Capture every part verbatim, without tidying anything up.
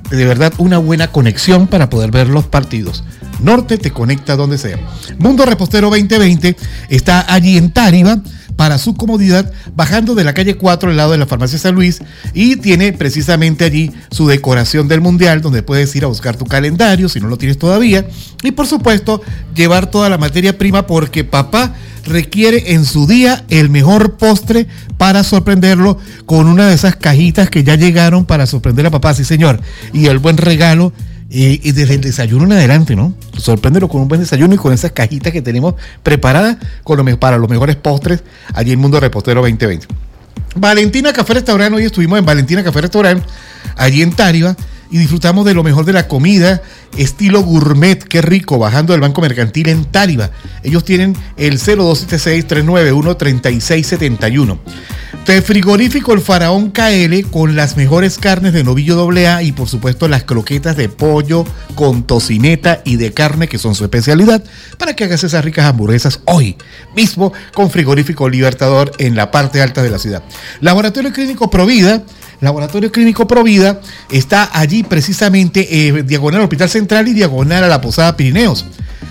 de verdad una buena conexión para poder ver los partidos. Norte te conecta donde sea. Mundo Repostero veinte veinte está allí en Táriba para su comodidad, bajando de la calle cuatro al lado de la farmacia San Luis, y tiene precisamente allí su decoración del mundial, donde puedes ir a buscar tu calendario si no lo tienes todavía, y por supuesto llevar toda la materia prima, porque papá requiere en su día el mejor postre para sorprenderlo con una de esas cajitas que ya llegaron para sorprender a papá, sí señor, y el buen regalo. Y, y desde el desayuno en adelante, ¿no? Sorpréndelo con un buen desayuno y con esas cajitas que tenemos preparadas con lo, para los mejores postres allí en Mundo Repostero veinte veinte. Valentina Café Restaurant, hoy estuvimos en Valentina Café Restaurant, allí en Táriba, y disfrutamos de lo mejor de la comida, estilo gourmet, qué rico, bajando del Banco Mercantil en Táriba. Ellos tienen el cero dos siete seis, tres nueve uno, tres seis siete uno. De Frigorífico El Faraón K L, con las mejores carnes de novillo doble A y por supuesto las croquetas de pollo con tocineta y de carne, que son su especialidad, para que hagas esas ricas hamburguesas hoy mismo con Frigorífico Libertador en la parte alta de la ciudad. Laboratorio Clínico Provida. Laboratorio Clínico Provida está allí precisamente eh, diagonal al Hospital Central y diagonal a la Posada Pirineos.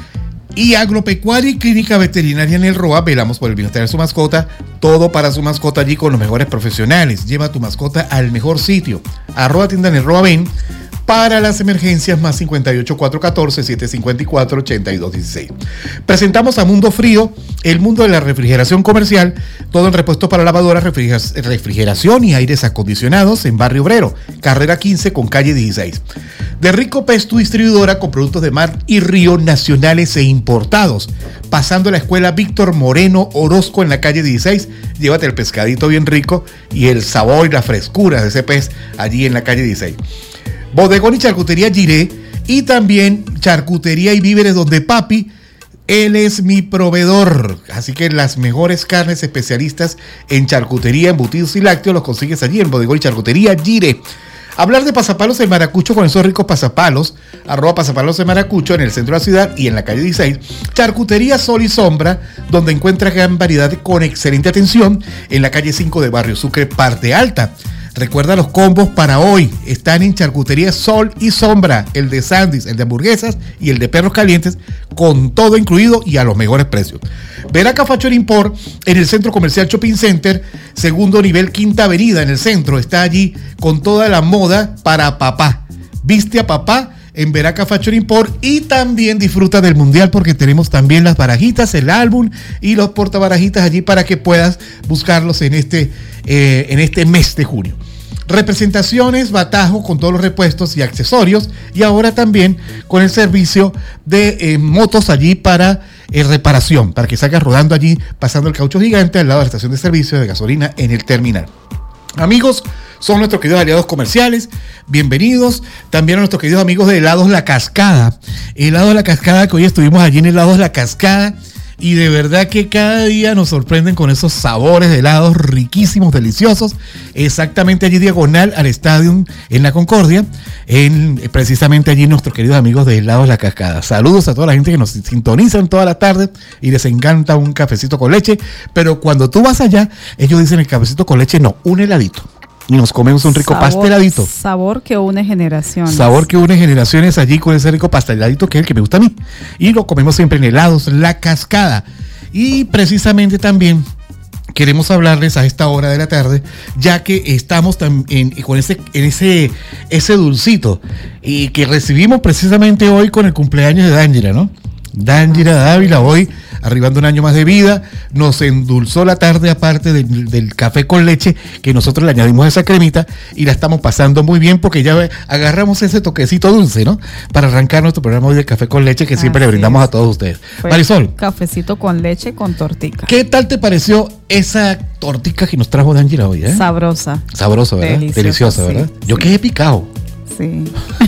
Y Agropecuaria y Clínica Veterinaria en el Roa, velamos por el bienestar de su mascota, todo para su mascota allí con los mejores profesionales. Lleva tu mascota al mejor sitio. Arroba tienda en el Roa ven para las emergencias, más cincuenta y ocho, cuatrocientos catorce, setecientos cincuenta y cuatro, ochenta y dos dieciséis. Presentamos a Mundo Frío, el mundo de la refrigeración comercial, todo en repuesto para lavadoras, refrigeración y aires acondicionados en Barrio Obrero, carrera quince con calle dieciséis. De Rico Pez, tu distribuidora con productos de mar y río nacionales e importados. Pasando la escuela Víctor Moreno Orozco en la calle dieciséis, llévate el pescadito bien rico y el sabor y la frescura de ese pez allí en la calle dieciséis. Bodegón y Charcutería Giré, y también Charcutería y Víveres donde papi, él es mi proveedor. Así que las mejores carnes especialistas en charcutería, embutidos y lácteos los consigues allí en Bodegón y Charcutería Giré. Hablar de pasapalos en Maracucho con esos ricos pasapalos, arroba pasapalos en Maracucho en el centro de la ciudad y en la calle dieciséis. Charcutería Sol y Sombra, donde encuentras gran variedad con excelente atención en la calle cinco de Barrio Sucre, parte alta. Recuerda los combos para hoy. Están en Charcutería Sol y Sombra, el de sándwich, el de hamburguesas y el de perros calientes, con todo incluido y a los mejores precios. Veraca Fashion Import en el Centro Comercial Shopping Center, segundo nivel, Quinta Avenida, en el centro. Está allí con toda la moda para papá. Viste a papá en Veraca Fashion Import, y también disfruta del mundial porque tenemos también las barajitas, el álbum y los portabarajitas allí para que puedas buscarlos en este, eh, en este mes de junio. Representaciones Batajo con todos los repuestos y accesorios, y ahora también con el servicio de eh, motos allí para eh, reparación, para que salgas rodando allí pasando el caucho gigante al lado de la estación de servicio de gasolina en el terminal. Amigos, son nuestros queridos aliados comerciales, bienvenidos. También a nuestros queridos amigos de Helados La Cascada. Helados La Cascada, que hoy estuvimos allí en Helados La Cascada, y de verdad que cada día nos sorprenden con esos sabores de helados riquísimos, deliciosos. Exactamente allí diagonal al estadio en La Concordia, en, precisamente allí nuestros queridos amigos de Helados La Cascada. Saludos a toda la gente que nos sintonizan todas las tardes y les encanta un cafecito con leche, pero cuando tú vas allá, ellos dicen el cafecito con leche, no, un heladito. Y nos comemos un rico sabor, pasteladito. Sabor que une generaciones. Sabor que une generaciones allí con ese rico pasteladito que es el que me gusta a mí. Y lo comemos siempre en Helados La Cascada. Y precisamente también queremos hablarles a esta hora de la tarde, ya que estamos también con ese, en ese, ese dulcito y que recibimos precisamente hoy con el cumpleaños de Dangira, ¿no? Dangira Dávila hoy, arribando un año más de vida, nos endulzó la tarde aparte del, del café con leche, que nosotros le añadimos esa cremita y la estamos pasando muy bien porque ya agarramos ese toquecito dulce, ¿no? Para arrancar nuestro programa hoy de café con leche que Así siempre le brindamos es. a todos ustedes. Fue Marisol. Cafecito con leche con tortica. ¿Qué tal te pareció esa tortica que nos trajo Dangira hoy? Eh? Sabrosa. Sabrosa, ¿verdad? Deliciosa, Deliciosa, ¿verdad? Sí, Yo sí. quedé picado. Sí.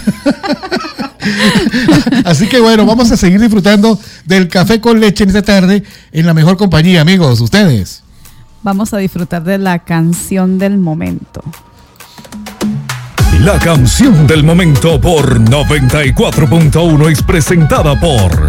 Así que bueno, vamos a seguir disfrutando del café con leche en esta tarde en la mejor compañía, amigos, ustedes. Vamos a disfrutar de la canción del momento. La canción del momento por noventa y cuatro punto uno es presentada por